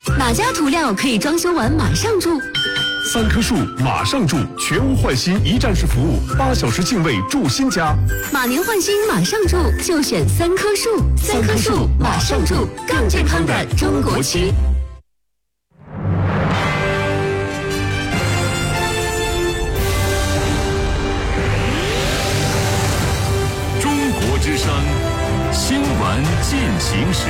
哪家涂料可以装修完马上住 ？3棵树马上住，全屋换新一站式服务，8小时净位住新家。 马年换新马上住，就选3棵树。3棵树马上住，更健康的中国区。 中国之声新闻进行时。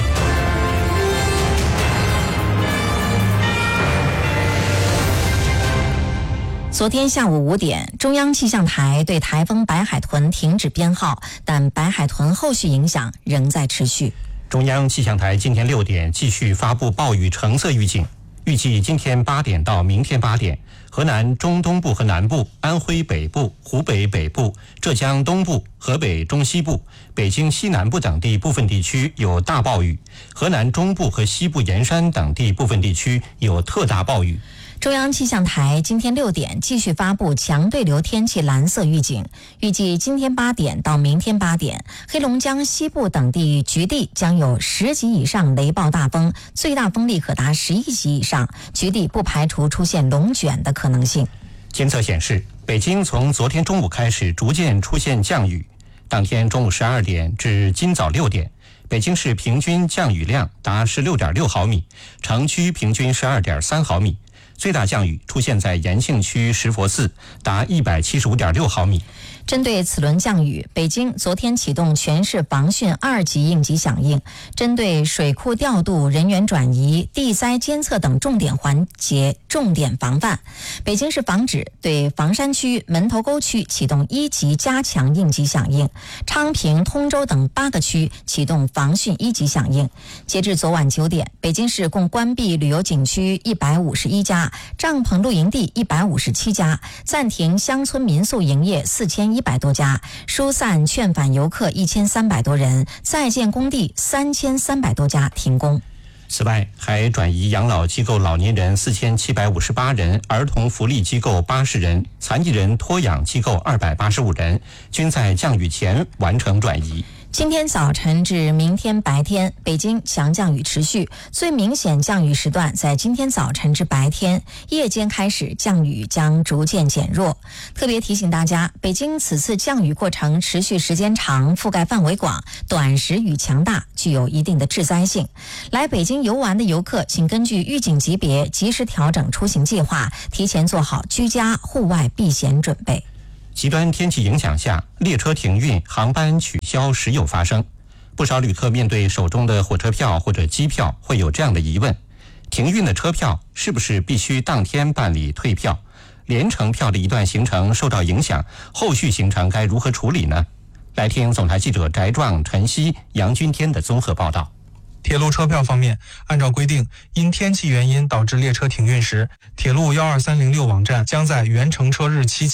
昨天下午5点，中央气象台对台风白海豚停止编号，但白海豚后续影响仍在持续。 中央气象台今天6点继续发布暴雨橙色预警，预计今天8点到明天8点，河南中东部和南部、安徽北部、湖北北部、浙江东部、河北中西部、北京西南部等地部分地区有大暴雨，河南中部和西部沿山等地部分地区有特大暴雨。 中央气象台今天6点继续发布强对流天气蓝色预警，预计今天8点到明天8点，黑龙江西部等地局地将有10级以上雷暴大风，最大风力可达11级以上，局地不排除出现龙卷的可能性。 监测显示，北京从昨天中午开始逐渐出现降雨，当天中午12点至今早6点，北京市平均降雨量达16.6毫米，城区平均12.3毫米。最大降雨出现在延庆区石佛寺，达175.6毫米。 针对此轮降雨，北京昨天启动全市防汛2级应急响应，针对水库调度、人员转移、地灾监测等重点环节重点防范。北京市防指对房山区、门头沟区启动1级加强应急响应，昌平、通州等8个区启动防汛1级响应。截至昨晚9点，北京市共关闭旅游景区151家，帐篷露营地157家，暂停乡村民宿营业4100多家，疏散劝返游客1300多人，在建工地3300多家停工。 此外，还转移养老机构老年人4758人，儿童福利机构80人，残疾人托养机构285人，均在降雨前完成转移。 今天早晨至明天白天，北京强降雨持续，最明显降雨时段在今天早晨至白天，夜间开始降雨将逐渐减弱。特别提醒大家，北京此次降雨过程持续时间长，覆盖范围广，短时雨强大，具有一定的致灾性。来北京游玩的游客，请根据预警级别及时调整出行计划，提前做好居家、户外避险准备。 极端天气影响下，列车停运、航班取消时有发生。不少旅客面对手中的火车票或者机票，会有这样的疑问：停运的车票是不是必须当天办理退票？连程票的一段行程受到影响，后续行程该如何处理呢？来听总台记者翟壮、陈曦、杨君天的综合报道。 铁路车票方面，按照规定，因天气原因导致列车停运时，铁路12306网站将在原乘车日期